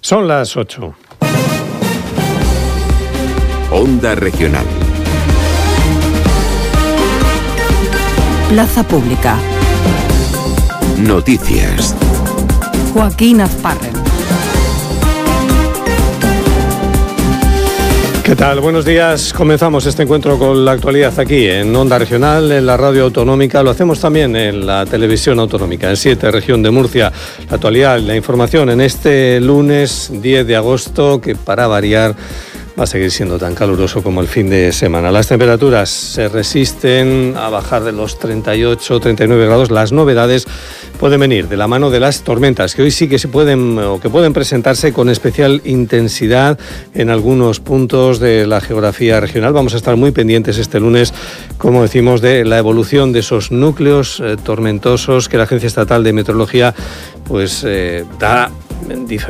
Son las 8. Onda Regional. Plaza Pública. Noticias. Joaquín Azparren. ¿Qué tal? Buenos días. Comenzamos este encuentro con la actualidad aquí en Onda Regional, en la radio autonómica. Lo hacemos también en la televisión autonómica, en 7, región de Murcia. La actualidad, la información en este lunes 10 de agosto, que para variar va a seguir siendo tan caluroso como el fin de semana. Las temperaturas se resisten a bajar de los 38, 39 grados. Las novedades pueden venir de la mano de las tormentas, que hoy sí que pueden presentarse con especial intensidad en algunos puntos de la geografía regional. Vamos a estar muy pendientes este lunes, como decimos, de la evolución de esos núcleos tormentosos que la Agencia Estatal de Meteorología da en diferentes